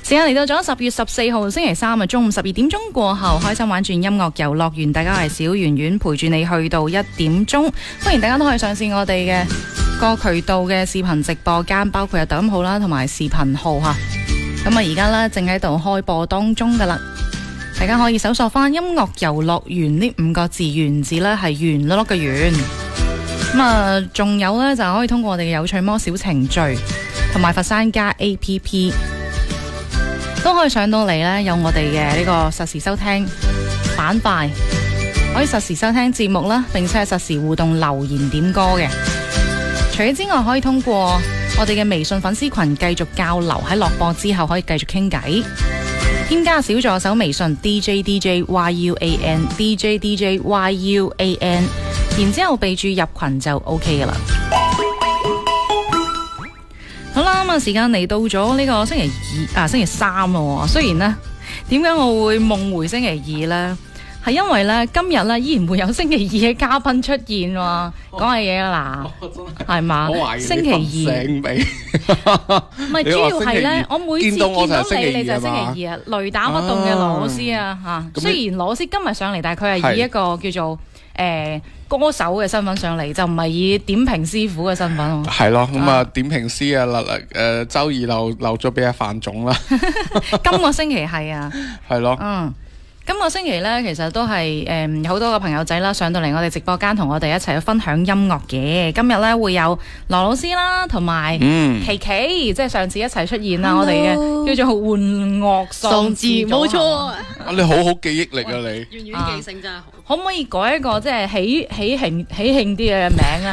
時間嚟到咗10月14號星期三啊，中午12點鐘過後，開心玩轉音樂遊樂園，大家係小圓圓陪住你去到1點鐘，歡迎大家都可以上線我哋嘅各渠道嘅視頻直播間，包括有抖音號啦，同埋視頻號吓。咁啊，而家呢正喺度開播當中噶啦，大家可以搜索翻音樂遊樂園呢5個字，園字呢係圓碌碌嘅圓。咁啊，仲有呢，就可以通過我哋嘅有趣魔小程序，同埋佛山加 APP。都可以上到嚟呢，有我哋嘅呢個實時收聽板塊，可以實時收聽節目啦，並且係實時互動留言點歌嘅。除此之外，可以通過我哋嘅微信粉絲群繼續交流，喺落播之後可以繼續傾偈。添加小助手微信 DJDJYUAN DJDJYUAN， 然之後備注入群就 OK 噶啦。好啦，咁啊，時間嚟到咗呢個星期三咯。雖然呢，點解我會夢回星期二呢？係因為呢，今日呢依然會有星期二嘅嘉賓出現喎。講下嘢啦，係嘛？星期二，唔係主要係呢，我每次見到你就係星期二啊，雷打不動嘅羅斯啊嚇。雖然羅斯今日上嚟，但係佢係以一個叫做歌手嘅身份上嚟，就唔係以點評師傅嘅身份。 係咯，咁啊點評師啊，周二留咗俾阿范總啦。 今個星期係啊，係咯， 今個星期呢，其實都係有好多個朋友仔啦，上到嚟我哋直播間同我哋一齊去分享音樂嘅。今日呢，會有羅老師啦，同埋琪琪，即係上次一齊出現啦，我哋嘅叫做玩樂喪志， 冇錯。 你好好記憶力啊你， 遠記性真係好。 可唔可以改一個即係喜慶啲嘅名啊？